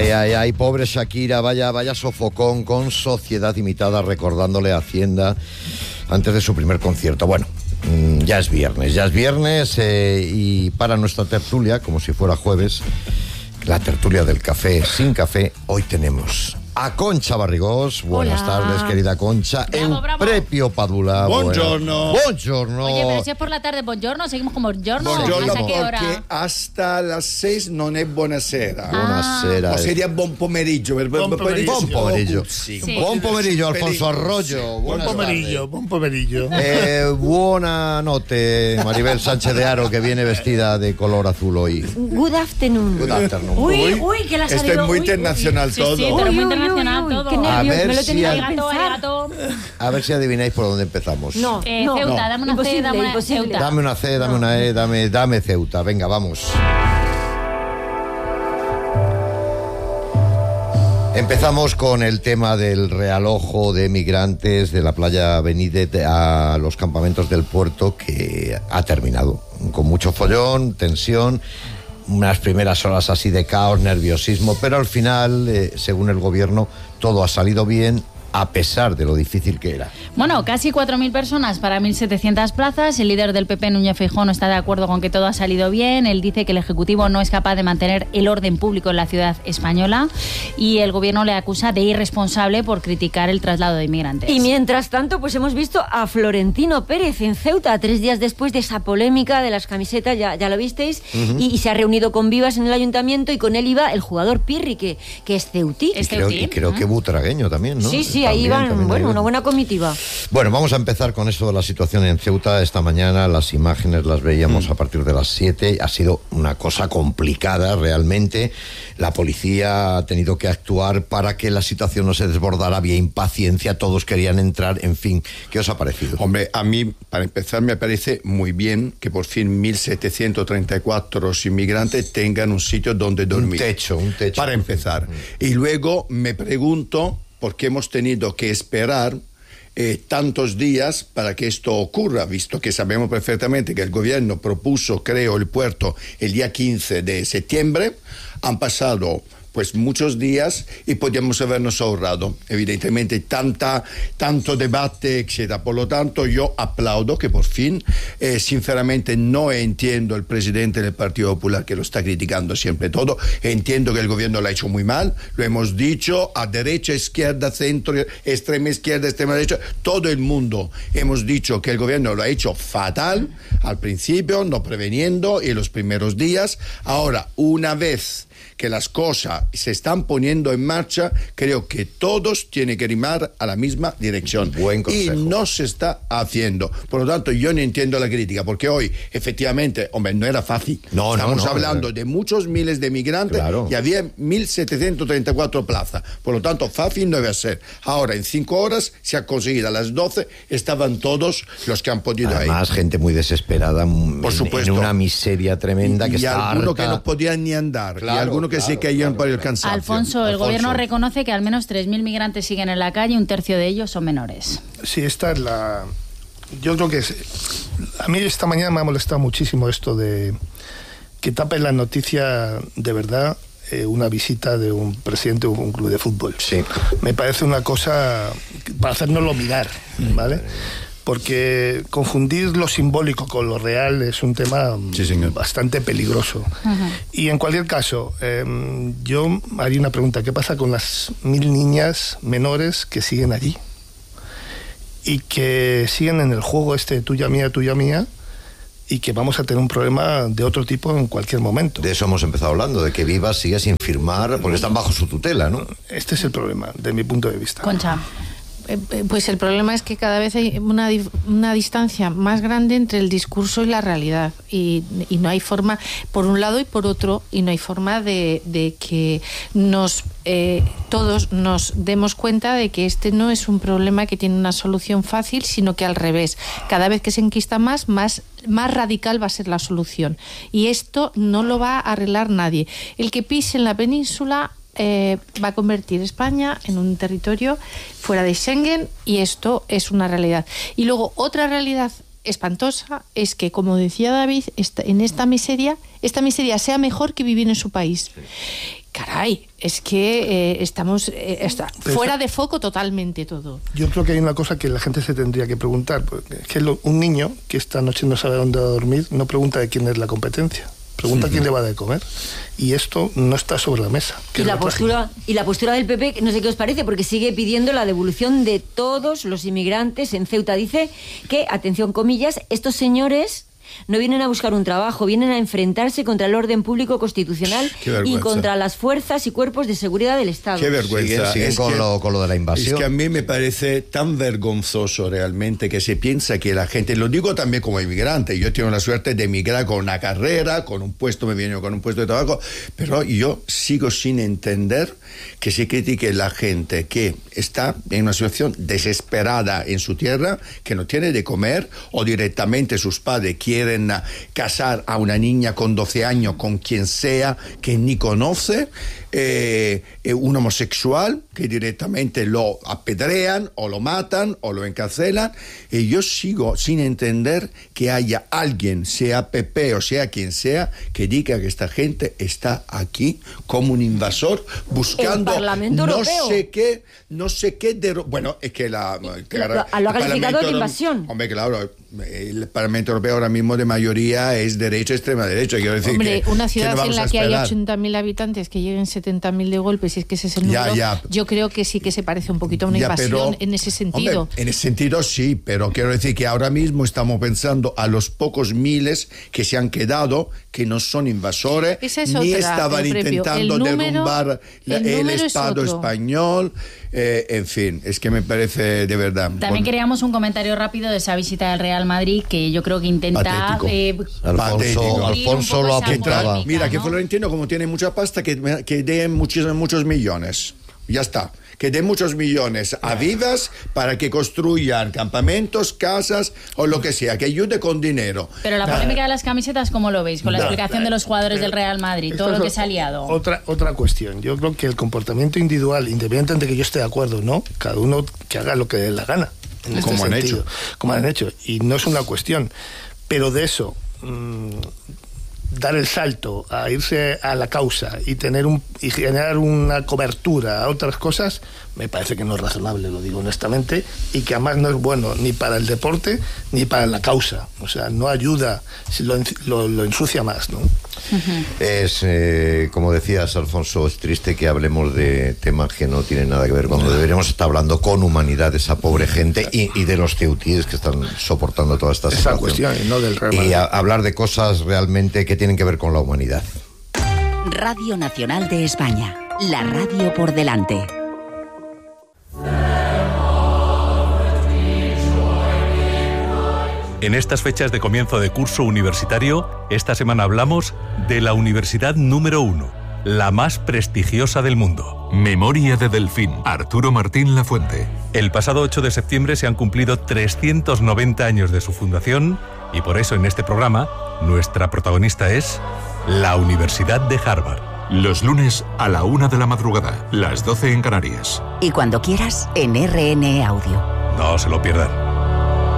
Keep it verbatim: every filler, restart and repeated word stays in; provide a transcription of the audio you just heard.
Ay, ay, ay, pobre Shakira, vaya, vaya sofocón con Sociedad Imitada recordándole a Hacienda antes de su primer concierto. Bueno, ya es viernes, ya es viernes eh, y para nuestra tertulia, como si fuera jueves, la tertulia del café sin café, hoy tenemos a Concha Barrigós. Buenas Hola. tardes, querida Concha. Bravo, bravo. Euprepio Padula. Buongiorno. Buongiorno. Oye, pero si es por la tarde, buongiorno, seguimos con buongiorno. Buongiorno ¿Hasta qué hora? perché hasta las seis non è buonasera. Buonasera. O sería buon pomeriggio. Per, Buon pomeriggio. Buon pomeriggio. Sì. Sì. Buon pomeriggio, Alfonso Pelín. Arroyo. Buon Buenas pomeriggio, tardes. buon pomeriggio. Eh, buena notte, Maribel Sánchez de Haro, que viene vestida de color azul hoy. Good afternoon. Good afternoon. Uy, uy, que la ha Esto salido. es muy uy, internacional uy. todo. Sí, sí, pero Uy, muy uy, internacional uy, uy, todo. qué A nervios, ver me lo si tenía al- que Arigato, pensar. arigato. A ver si adivináis por dónde empezamos. No, Eh, no. Ceuta, no. dame una C, Imposible, dame una imposible. Ceuta. Dame una C, dame una E, dame, dame Ceuta. Venga, vamos. Empezamos con el tema del realojo de migrantes de la playa Benítez a los campamentos del puerto, que ha terminado con mucho follón, tensión, unas primeras horas así de caos, nerviosismo, pero al final, eh, según el gobierno, todo ha salido bien, a pesar de lo difícil que era. Bueno, casi cuatro mil personas para mil setecientas plazas. El líder del P P, Núñez Feijóo, no está de acuerdo con que todo ha salido bien. Él dice que el Ejecutivo no es capaz de mantener el orden público en la ciudad española y el Gobierno le acusa de irresponsable por criticar el traslado de inmigrantes. Y mientras tanto, pues hemos visto a Florentino Pérez en Ceuta, tres días después de esa polémica de las camisetas, ya, ya lo visteis, uh-huh. y, y se ha reunido con Vivas en el ayuntamiento y con él iba el jugador Pirri, que, que es ceutí. Es Y creo, ceutí. y creo que butragueño también, ¿no? Sí, sí, También, ahí iban, también bueno, ahí una buena comitiva. Bueno, vamos a empezar con esto de la situación en Ceuta. Esta mañana las imágenes las veíamos mm. a partir de las siete. Ha sido una cosa complicada realmente. La policía ha tenido que actuar para que la situación no se desbordara. Había impaciencia, todos querían entrar, en fin. ¿Qué os ha parecido? Hombre, a mí, para empezar, me parece muy bien que por fin mil setecientos treinta y cuatro inmigrantes tengan un sitio donde dormir. Un techo, un techo. Para empezar. Mm. Y luego me pregunto por qué hemos tenido que esperar Eh, tantos días para que esto ocurra, visto que sabemos perfectamente que el gobierno propuso, creo, el puerto el día quince de septiembre. Han pasado pues muchos días y podríamos habernos ahorrado evidentemente tanta, tanto debate, etcétera. Por lo tanto, yo aplaudo que por fin, eh, sinceramente no entiendo el presidente del Partido Popular que lo está criticando siempre todo. Entiendo que el gobierno lo ha hecho muy mal, lo hemos dicho, a derecha, izquierda, centro, extrema izquierda, extrema derecha, todo el mundo hemos dicho que el gobierno lo ha hecho fatal al principio, no preveniendo en los primeros días. Ahora, una vez que las cosas se están poniendo en marcha, creo que todos tienen que remar a la misma dirección. Buen consejo. Y no se está haciendo. Por lo tanto, yo no entiendo la crítica, porque hoy, efectivamente, hombre, no era fácil. No, Estamos no, no, hablando no. de muchos miles de migrantes, Claro. y había mil setecientos treinta y cuatro plazas. Por lo tanto, fácil no debe ser. Ahora, en cinco horas, se ha conseguido. A las doce estaban todos los que han podido ir. Además, gente muy desesperada, Por en, supuesto. en una miseria tremenda, y, que y está algunos harta. que no podían ni andar, Claro, y algunos que claro, se caían claro, por el claro. cansancio. Alfonso, el Alfonso. Gobierno reconoce que al menos tres mil migrantes siguen en la calle y un tercio de ellos son menores. Sí, esta es la... Yo creo que es... A mí esta mañana me ha molestado muchísimo esto de que tapen la noticia de verdad eh, una visita de un presidente de un club de fútbol. Sí. Me parece una cosa para hacérnoslo mirar, ¿vale? Porque confundir lo simbólico con lo real es un tema Sí, señor. bastante peligroso. Uh-huh. Y en cualquier caso, eh, yo haría una pregunta: ¿qué pasa con las mil niñas menores que siguen allí? Y que siguen en el juego este tuya mía, tuya mía, y que vamos a tener un problema de otro tipo en cualquier momento. De eso hemos empezado hablando, de que Vivas sigue sin firmar, porque están bajo su tutela, ¿no? Este es el problema, de mi punto de vista. Concha. Pues el problema es que cada vez hay una, una distancia más grande entre el discurso y la realidad, y, y no hay forma, por un lado y por otro, y no hay forma de, de que nos eh, todos nos demos cuenta de que este no es un problema que tiene una solución fácil, sino que al revés, cada vez que se enquista más, más, más radical va a ser la solución, y esto no lo va a arreglar nadie. El que pise en la península Eh, va a convertir España en un territorio fuera de Schengen, y esto es una realidad. Y luego otra realidad espantosa es que, como decía David, esta, en esta miseria, esta miseria sea mejor que vivir en su país. caray, es que eh, estamos eh, está fuera de foco totalmente todo. Yo creo que hay una cosa que la gente se tendría que preguntar, porque es que lo, un niño que esta noche no sabe dónde va a dormir no pregunta de quién es la competencia, pregunta sí. quién le va a de comer, y esto no está sobre la mesa. Y la postura y la postura del P P, no sé qué os parece, porque sigue pidiendo la devolución de todos los inmigrantes en Ceuta. Dice que, atención comillas, estos señores no vienen a buscar un trabajo, vienen a enfrentarse contra el orden público constitucional y contra las fuerzas y cuerpos de seguridad del Estado. Qué vergüenza. Siguen, siguen con, que, lo, con lo de la invasión. Es que a mí me parece tan vergonzoso realmente que se piensa que la gente, lo digo también como inmigrante, yo tengo la suerte de emigrar con una carrera, con un puesto, me viene con un puesto de trabajo, pero yo sigo sin entender que se critique la gente que está en una situación desesperada en su tierra, que no tiene de comer, o directamente sus padres quieren casar a una niña con doce años con quien sea que ni conoce, eh, un homosexual que directamente lo apedrean o lo matan o lo encarcelan, y yo sigo sin entender que haya alguien, sea P P o sea quien sea, que diga que esta gente está aquí como un invasor buscando no sé qué, no sé qué de, bueno, es que la que lo, lo, lo ha calificado de invasión. Hombre, claro, el Parlamento Europeo ahora mismo de mayoría es derecha, extrema derecha. Quiero decir, hombre, que, una ciudad que en la que hay ochenta mil habitantes, que lleguen setenta mil de golpe, si es que ese es el número, ya, ya. yo creo que sí que se parece un poquito a una ya, invasión pero, en ese sentido. Hombre, en ese sentido sí, pero quiero decir que ahora mismo estamos pensando a los pocos miles que se han quedado, que no son invasores, esa es ni otra, estaban intentando número, derrumbar el, el Estado español. Eh, en fin, es que me parece de verdad. También bueno, queríamos un comentario rápido de esa visita del Real Madrid, que yo creo que intenta eh, Alfonso, Alfonso lo apuntaba. Mira, ¿no? que Florentino, como tiene mucha pasta, que, que dé muchos, muchos millones. Ya está. Que dé muchos millones a Vivas para que construyan campamentos, casas o lo que sea, que ayude con dinero. Pero la polémica de las camisetas, ¿cómo lo veis? Con la explicación de los jugadores del Real Madrid, todo lo que se ha liado. Otra, otra cuestión. Yo creo que el comportamiento individual, independientemente de que yo esté de acuerdo, ¿no? Cada uno que haga lo que le dé la gana. En este como han sentido, hecho. Como han hecho. Y no es una cuestión. Pero de eso, mmm, dar el salto a irse a la causa y tener un y generar una cobertura a otras cosas, me parece que no es razonable, lo digo honestamente, y que además no es bueno ni para el deporte ni para la causa. O sea, no ayuda, lo, lo, lo ensucia más, ¿no? Uh-huh. Es, eh, como decías, Alfonso, es triste que hablemos de temas que no tienen nada que ver, cuando deberíamos estar hablando con humanidad de esa pobre gente y, y de los ceutíes que están soportando toda esta Esa situación. cuestión, y no del Real Madrid. Y a, hablar de cosas realmente que tienen que ver con la humanidad. Radio Nacional de España, la radio por delante. En estas fechas de comienzo de curso universitario, esta semana hablamos de la universidad número uno, la más prestigiosa del mundo. Memoria de Delfín, Arturo Martín Lafuente. El pasado ocho de septiembre se han cumplido trescientos noventa años de su fundación y por eso en este programa nuestra protagonista es la Universidad de Harvard. Los lunes a la una de la madrugada, las doce en Canarias. Y cuando quieras, en R N E Audio. No se lo pierdan.